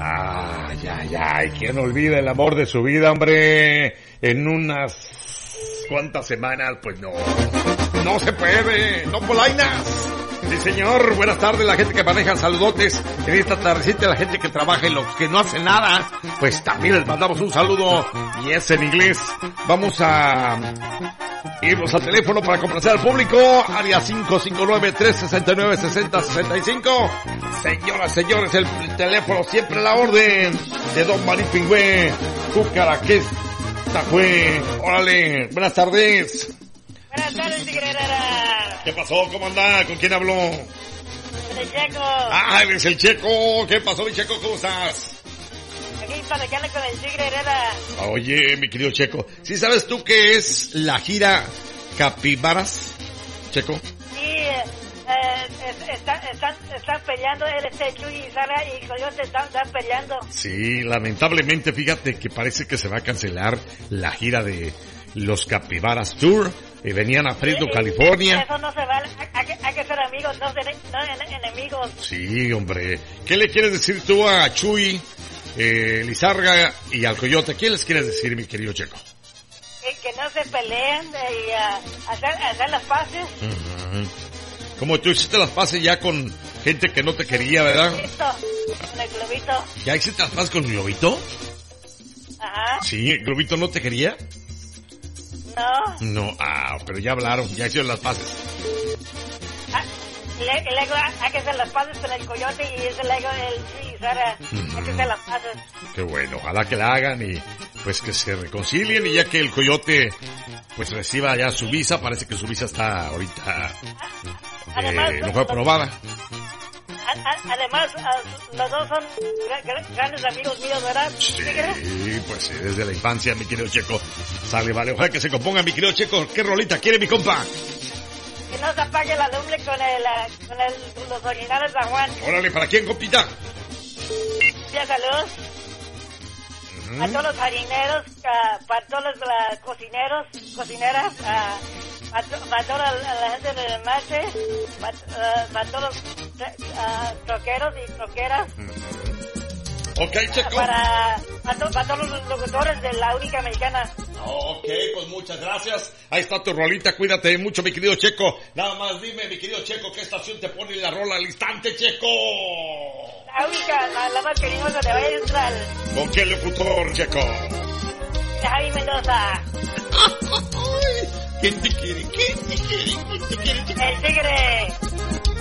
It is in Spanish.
Ay, ay, ay, ¿quién olvida el amor de su vida, hombre? En unas cuantas semanas, pues no se puede, no polainas. Sí, señor, buenas tardes, la gente que maneja, saludotes en esta tardecita, la gente que trabaja y los que no hacen nada, pues también les mandamos un saludo, y es en inglés. Vamos a irnos al teléfono para complacer al público, área 559-369-6065. Señoras, señores, el teléfono siempre a la orden de Don Marín Pingüe, Cucaraqués, Tajué. Órale, buenas tardes. Buenas tardes, Tigrera. ¿Qué pasó? ¿Cómo anda? ¿Con quién habló? Con el Checo. Ah, eres el Checo. ¿Qué pasó, mi Checo? ¿Cómo estás? Aquí para que hable con el Tigre Herrera. Oye, mi querido Checo, ¿sí sabes tú qué es la gira Capibaras, Checo? Sí, están peleando, Chuy y Sara y Coyote están peleando. Sí, lamentablemente, fíjate que parece que se va a cancelar la gira de los Capibaras Tour. Venían a Fresno, California. Eso no se vale, hay que ser amigos, no enemigos. Sí, hombre. ¿Qué le quieres decir tú a Chuy, Lizarga y al Coyote? ¿Qué les quieres decir, mi querido Checo? Que no se peleen y hacer las paces. Uh-huh. Como tú hiciste las paces ya con gente que no te quería, ¿verdad? Con el Globito. ¿Ya hiciste las paces con el Globito? Ajá. Sí, ¿el Globito no te quería? No. No, pero ya hablaron, ya hicieron las paces. Luego hay que hacer las paces con el Coyote y luego el Chuy y Sara. Hay que hacer las paces. Qué bueno, ojalá que la hagan y pues que se reconcilien, y ya que el Coyote pues reciba ya su visa, parece que su visa está ahorita no fue aprobada. Además, los dos son grandes amigos míos, ¿verdad? Sí, pues sí, desde la infancia, mi querido Checo. Sale, vale, ojalá que se componga, mi querido Checo. ¿Qué rolita quiere, mi compa? Que no se apague la lumbre con los originales de Juan. Órale, ¿para quién, compita? Ya, salud. A todos los harineros, para todos los cocineras, para toda la gente de Mache, para todos los troqueros y troqueras. Ok, Checo. Para todos los locutores de la única mexicana. Ok, pues muchas gracias. Ahí está tu rolita, cuídate mucho, mi querido Checo. Nada más dime, mi querido Checo, ¿qué estación te pone la rola al instante, Checo? La única, la más cariñosa de Valle Central. ¿Con qué locutor, Checo? Javi Mendoza. ¿Quién te quiere? ¿Quién te quiere? ¿Quién te quiere, Checo? El Tigre.